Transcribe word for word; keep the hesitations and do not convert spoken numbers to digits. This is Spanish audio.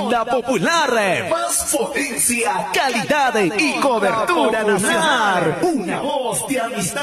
Onda Popular. Más potencia, calidad y cobertura nacional. Una voz de amistad.